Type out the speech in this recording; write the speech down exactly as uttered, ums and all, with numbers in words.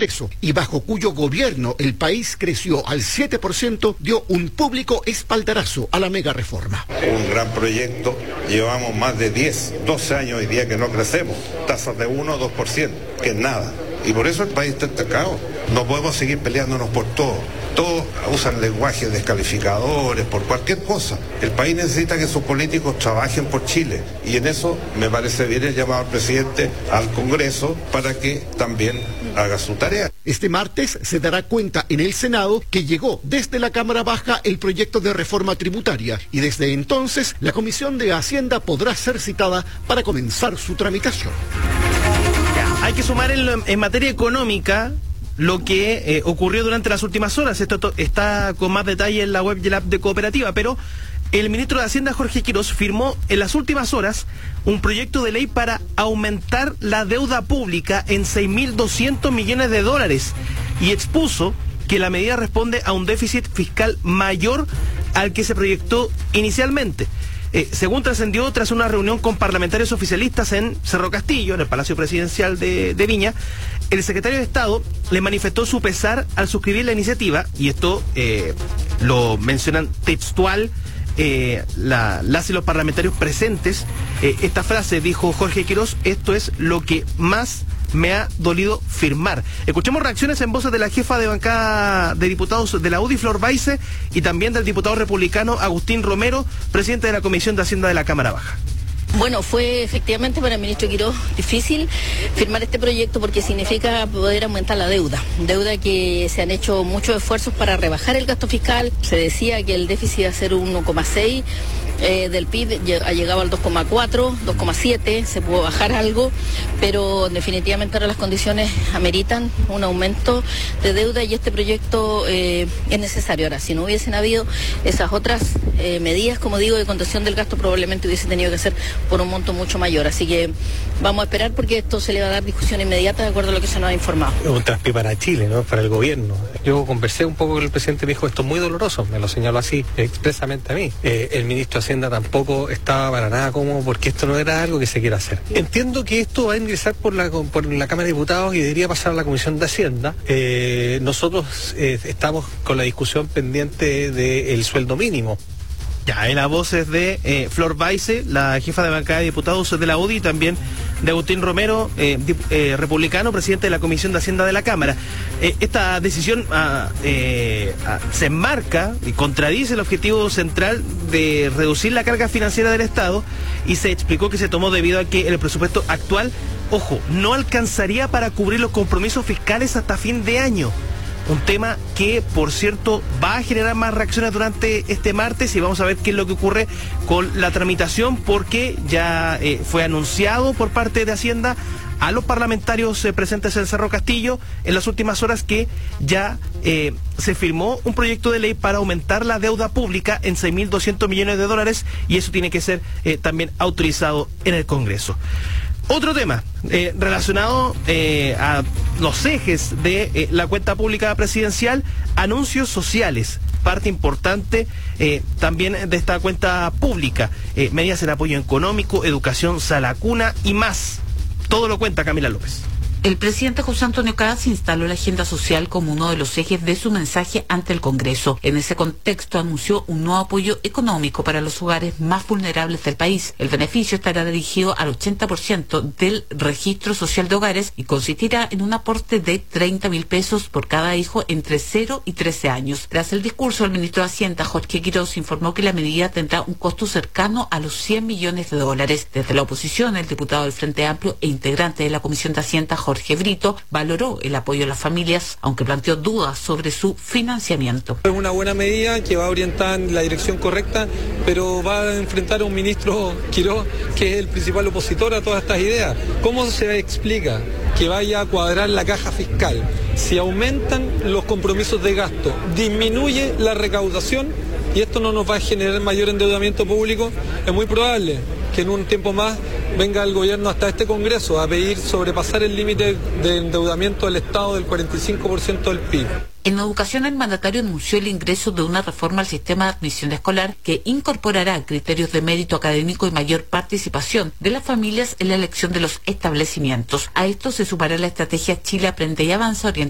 Congreso y bajo cuyo gobierno el país creció al siete por ciento, dio un público espaldarazo a la mega reforma. Un gran proyecto, llevamos más de diez, doce años hoy día que no crecemos, tasas de uno o dos por ciento, que es nada. Y por eso el país está estancado. No podemos seguir peleándonos por todo. Todos usan lenguajes descalificadores por cualquier cosa. El país necesita que sus políticos trabajen por Chile. Y en eso me parece bien el llamado al presidente al Congreso para que también haga su tarea. Este martes se dará cuenta en el Senado que llegó desde la Cámara Baja el proyecto de reforma tributaria y desde entonces la Comisión de Hacienda podrá ser citada para comenzar su tramitación. Hay que sumar en, lo, en materia económica lo que eh, ocurrió durante las últimas horas. Esto to, está con más detalle en la web y la app de Cooperativa, pero el ministro de Hacienda, Jorge Quiroz, firmó en las últimas horas un proyecto de ley para aumentar la deuda pública en seis mil doscientos millones de dólares y expuso que la medida responde a un déficit fiscal mayor al que se proyectó inicialmente. Eh, según trascendió tras una reunión con parlamentarios oficialistas en Cerro Castillo, en el Palacio Presidencial de, de Viña, el secretario de Estado le manifestó su pesar al suscribir la iniciativa, y esto eh, lo mencionan textual eh, la, las y los parlamentarios presentes. Eh, esta frase dijo Jorge Quiroz: esto es lo que más me ha dolido firmar. Escuchemos reacciones en voces de la jefa de bancada de diputados de la U D I, Flor Baise, y también del diputado republicano Agustín Romero, presidente de la Comisión de Hacienda de la Cámara Baja. Bueno, fue efectivamente para el ministro Quiroz difícil firmar este proyecto porque significa poder aumentar la deuda. Deuda que se han hecho muchos esfuerzos para rebajar el gasto fiscal. Se decía que el déficit iba a ser uno coma seis eh, del P I B, ha llegado al dos coma cuatro, dos coma siete, se pudo bajar algo, pero definitivamente ahora las condiciones ameritan un aumento de deuda y este proyecto eh, es necesario. Ahora, si no hubiesen habido esas otras eh, medidas, como digo, de contención del gasto, probablemente hubiese tenido que ser por un monto mucho mayor. Así que vamos a esperar porque esto se le va a dar discusión inmediata de acuerdo a lo que se nos ha informado. Es un traspié para Chile, ¿no? Para el gobierno. Yo conversé un poco con el presidente y me dijo: esto es muy doloroso, me lo señaló así expresamente a mí. Eh, el ministro de Hacienda tampoco estaba para nada cómodo porque esto no era algo que se quiera hacer. Entiendo que esto va a ingresar por la, por la Cámara de Diputados y debería pasar a la Comisión de Hacienda. Eh, nosotros eh, estamos con la discusión pendiente del sueldo mínimo. Ya, en las voces de eh, Flor Baise, la jefa de bancada de diputados de la U D I, y también de Agustín Romero, eh, dip, eh, republicano, presidente de la Comisión de Hacienda de la Cámara. Eh, esta decisión ah, eh, ah, se enmarca y contradice el objetivo central de reducir la carga financiera del Estado, y se explicó que se tomó debido a que el presupuesto actual, ojo, no alcanzaría para cubrir los compromisos fiscales hasta fin de año. Un tema que, por cierto, va a generar más reacciones durante este martes, y vamos a ver qué es lo que ocurre con la tramitación, porque ya eh, fue anunciado por parte de Hacienda a los parlamentarios eh, presentes en Cerro Castillo en las últimas horas que ya eh, se firmó un proyecto de ley para aumentar la deuda pública en seis mil doscientos millones de dólares, y eso tiene que ser eh, también autorizado en el Congreso. Otro tema eh, relacionado eh, a los ejes de eh, la cuenta pública presidencial: anuncios sociales, parte importante eh, también de esta cuenta pública, eh, medidas en apoyo económico, educación, salacuna y más. Todo lo cuenta Camila López. El presidente José Antonio Kast instaló la agenda social como uno de los ejes de su mensaje ante el Congreso. En ese contexto anunció un nuevo apoyo económico para los hogares más vulnerables del país. El beneficio estará dirigido al ochenta por ciento del registro social de hogares y consistirá en un aporte de treinta mil pesos por cada hijo entre cero y trece años. Tras el discurso, el ministro de Hacienda, Jorge Quiroz, informó que la medida tendrá un costo cercano a los cien millones de dólares. Desde la oposición, el diputado del Frente Amplio e integrante de la Comisión de Hacienda, Jorge Jorge Brito, valoró el apoyo a las familias, aunque planteó dudas sobre su financiamiento. Es una buena medida que va orientada en la dirección correcta, pero va a enfrentar a un ministro Quiroz que es el principal opositor a todas estas ideas. ¿Cómo se explica que vaya a cuadrar la caja fiscal si aumentan los compromisos de gasto, disminuye la recaudación y esto no nos va a generar mayor endeudamiento público? Es muy probable que en un tiempo más venga el gobierno hasta este Congreso a pedir sobrepasar el límite de endeudamiento del Estado del cuarenta y cinco por ciento del P I B. En educación, el mandatario anunció el ingreso de una reforma al sistema de admisión escolar que incorporará criterios de mérito académico y mayor participación de las familias en la elección de los establecimientos. A esto se sumará la estrategia Chile Aprende y Avanza, orientada